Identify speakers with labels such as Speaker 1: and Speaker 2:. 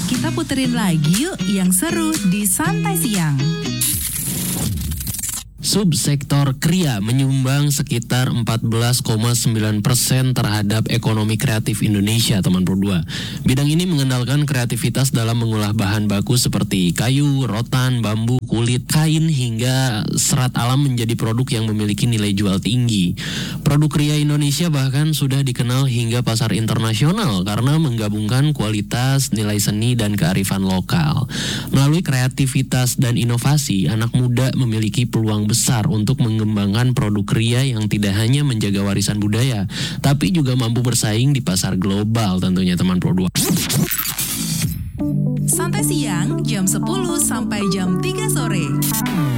Speaker 1: Kita puterin lagi yuk yang seru di Santai Siang.
Speaker 2: Subsektor kriya menyumbang sekitar 14,9% terhadap ekonomi kreatif Indonesia, teman Pro 2. Bidang ini mengandalkan kreativitas dalam mengolah bahan baku seperti kayu, rotan, bambu, kulit, kain, hingga serat alam menjadi produk yang memiliki nilai jual tinggi. Produk kriya Indonesia bahkan sudah dikenal hingga pasar internasional karena menggabungkan kualitas, nilai seni, dan kearifan lokal. Melalui kreativitas dan inovasi, anak muda memiliki peluang besar untuk mengembangkan produk kriya yang tidak hanya menjaga warisan budaya, tapi juga mampu bersaing di pasar global tentunya, teman Pro 2.
Speaker 1: Santai Siang jam 10 sampai jam 3 sore.